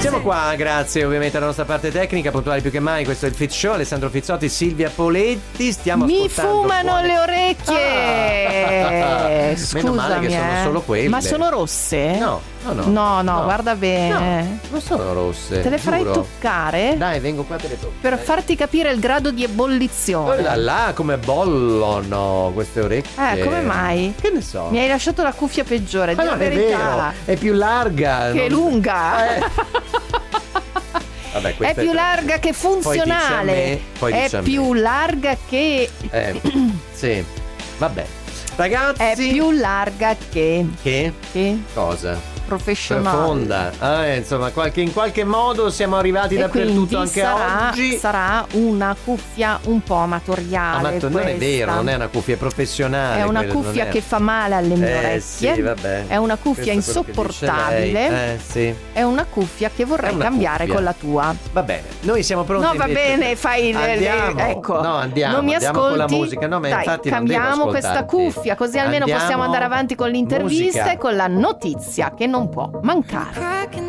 Siamo qua, grazie ovviamente alla nostra parte tecnica, puntuali più che mai. Questo è il Fit Show, Alessandro Fizzotti, Silvia Poletti. Stiamo Mi ascoltando fumano le orecchie. Scusami, meno male che sono solo quelle. Ma sono rosse? No, No, guarda bene. No, non sono rosse. Te le farai giuro. toccare? Dai, vengo qua, te le tocco. Per farti capire il grado di ebollizione. Oh là, come bollono queste orecchie. Come mai? Che ne so. Mi hai lasciato la cuffia peggiore, di la non è verità. vero, è più larga. Che lunga. Vabbè, È più larga che funzionale. Poi dici a È me. più larga che Sì, vabbè. Ragazzi. è più larga che Cosa? professionale. Profonda. Insomma, in qualche modo siamo arrivati E dappertutto quindi anche oggi. sarà una cuffia un po' amatoriale. Ma non è vero, non è una cuffia professionale. È una quella, cuffia non è. che fa male alle mie orecchie. Sì, vabbè. È una cuffia Questo è quello che dice insopportabile. lei. Sì. È una cuffia che vorrei È una cambiare cuffia. con la tua. Va bene, noi siamo pronti. No, va invece. bene, fai Andiamo. ecco. No, andiamo. Non mi Andiamo ascolti? con la musica. No, ma Dai, infatti non devo cambiamo questa ascoltarti. cuffia, così almeno Andiamo. possiamo andare avanti con l'intervista Musica. e con la notizia che non può mancare.